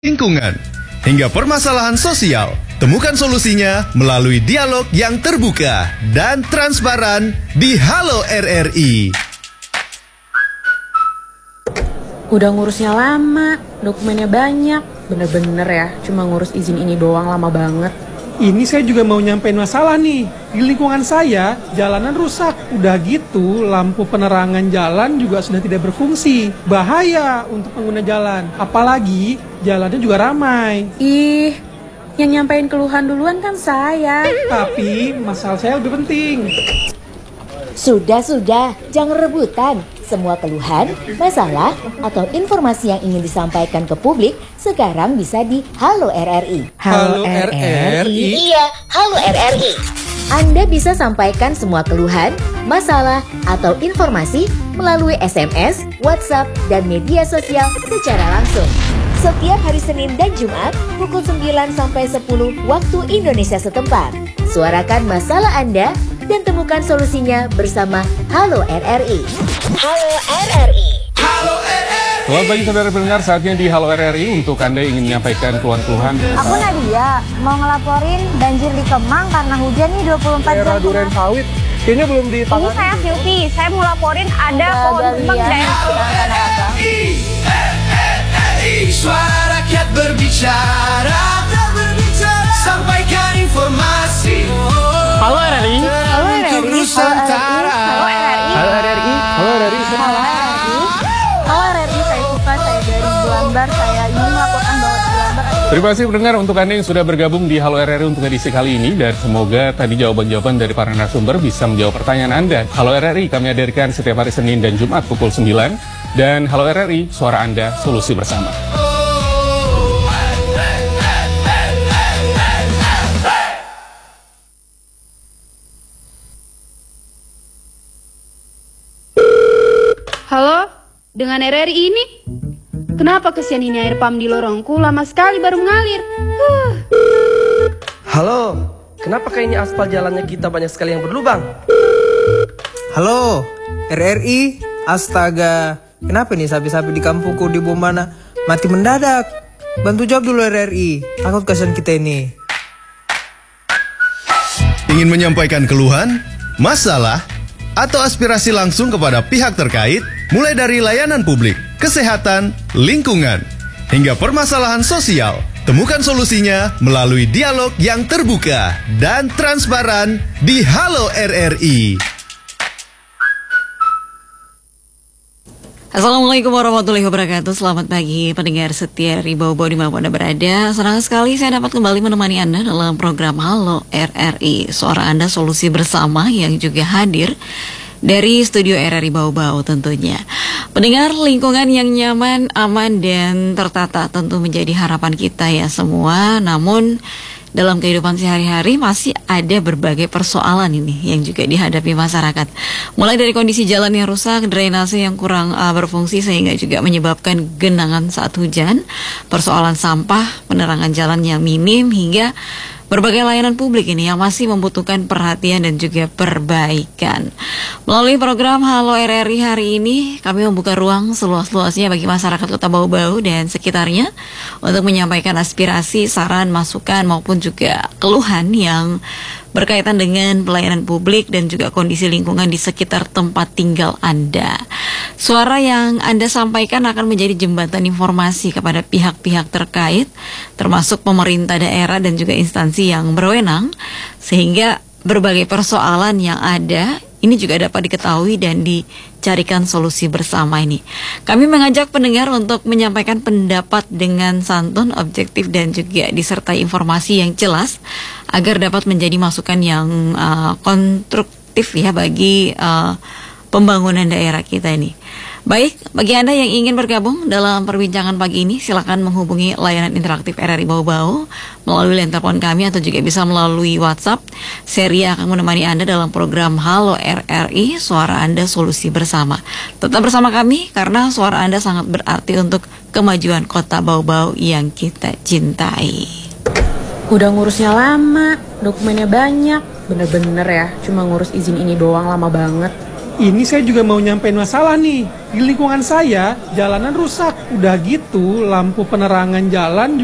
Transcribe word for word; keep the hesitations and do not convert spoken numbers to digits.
lingkungan, hingga permasalahan sosial. Temukan solusinya melalui dialog yang terbuka dan transparan di Halo R R I. Udah ngurusnya lama, dokumennya banyak. Bener-bener ya, cuma ngurus izin ini doang lama banget. Ini saya juga mau nyampein masalah nih. Di lingkungan saya, jalanan rusak. Udah gitu, lampu penerangan jalan juga sudah tidak berfungsi. Bahaya untuk pengguna jalan. Apalagi, jalannya juga ramai. Ih, yang nyampein keluhan duluan kan saya. Tapi, masalah saya lebih penting. Sudah-sudah, jangan rebutan. Semua keluhan, masalah, atau informasi yang ingin disampaikan ke publik sekarang bisa di Halo R R I. Halo R R I? Iya, Halo R R I. Anda bisa sampaikan semua keluhan, masalah, atau informasi melalui S M S, WhatsApp, dan media sosial secara langsung. Setiap hari Senin dan Jumat pukul sembilan sampai sepuluh waktu Indonesia setempat. Suarakan masalah Anda dan temukan solusinya bersama Halo R R I. Halo R R I. Halo R R I. Selamat pagi saudara pendengar, saatnya di Halo R R I untuk Anda yang ingin menyampaikan keluhan-keluhan. Aku Nadia, mau ngelaporin banjir di Kemang karena hujan nih dua puluh empat jam. Daerah Duren Sawit, kayaknya belum ditangani. Ini saya Silvi, saya mau laporin ada pohon tumbang di daerah Suara rakyat berbicara, sampaikan informasi. Halo R R I. Halo R R I. Nusantara. Halo R R I. Halo R R I. Halo R R I. Halo R R I. Halo R R I, saya Suka, saya dari Bulambar, saya ingin melaporkan bahwa di Bulambar ada... Terima kasih pendengar untuk Anda yang sudah bergabung di Halo R R I untuk edisi kali ini. Dan semoga tadi jawaban-jawaban dari para narasumber bisa menjawab pertanyaan Anda. Halo R R I kami hadirkan setiap hari Senin dan Jumat pukul sembilan. Dan Halo R R I, suara Anda, solusi bersama. Halo, dengan R R I ini? Kenapa kesian ini air pam di lorongku lama sekali baru mengalir? Huh. Halo, kenapa kayaknya aspal jalannya kita banyak sekali yang berlubang? Halo, R R I, astaga. Kenapa nih sapi-sapi di kampungku di Bomana mati mendadak? Bantu jawab dulu R R I, takut kasihan kita ini. Ingin menyampaikan keluhan, masalah, atau aspirasi langsung kepada pihak terkait, mulai dari layanan publik, kesehatan, lingkungan, hingga permasalahan sosial. Temukan solusinya melalui dialog yang terbuka dan transparan di Halo R R I. Assalamualaikum warahmatullahi wabarakatuh. Selamat pagi pendengar setia dari Bau-Bau dimanapun Anda berada. Senang sekali saya dapat kembali menemani Anda dalam program Halo R R I, suara Anda solusi bersama, yang juga hadir dari studio R R I Bau-Bau tentunya. Pendengar, lingkungan yang nyaman, aman, dan tertata tentu menjadi harapan kita ya semua. Namun dalam kehidupan sehari-hari masih ada berbagai persoalan ini yang juga dihadapi masyarakat. Mulai dari kondisi jalan yang rusak, drainase yang kurang uh, berfungsi sehingga juga menyebabkan genangan saat hujan, persoalan sampah, penerangan jalan yang minim, hingga berbagai layanan publik ini yang masih membutuhkan perhatian dan juga perbaikan. Melalui program Halo R R I hari ini, kami membuka ruang seluas-luasnya bagi masyarakat Kota Bau-Bau dan sekitarnya untuk menyampaikan aspirasi, saran, masukan maupun juga keluhan yang berkaitan dengan pelayanan publik dan juga kondisi lingkungan di sekitar tempat tinggal Anda. Suara yang Anda sampaikan akan menjadi jembatan informasi kepada pihak-pihak terkait, termasuk pemerintah daerah dan juga instansi yang berwenang, sehingga berbagai persoalan yang ada ini juga dapat diketahui dan dicarikan solusi bersama ini. Kami mengajak pendengar untuk menyampaikan pendapat dengan santun, objektif, dan juga disertai informasi yang jelas agar dapat menjadi masukan yang uh, konstruktif ya bagi uh, pembangunan daerah kita ini. Baik, bagi Anda yang ingin bergabung dalam perbincangan pagi ini, silakan menghubungi layanan interaktif R R I Bau-Bau melalui line telepon kami atau juga bisa melalui WhatsApp. Seri akan menemani Anda dalam program Halo R R I, suara Anda solusi bersama. Tetap bersama kami karena suara Anda sangat berarti untuk kemajuan Kota Bau-Bau yang kita cintai. Udah ngurusnya lama, dokumennya banyak. Bener-bener ya, cuma ngurus izin ini doang lama banget. Ini saya juga mau nyampein masalah nih. Di lingkungan saya, jalanan rusak. Udah gitu, lampu penerangan jalan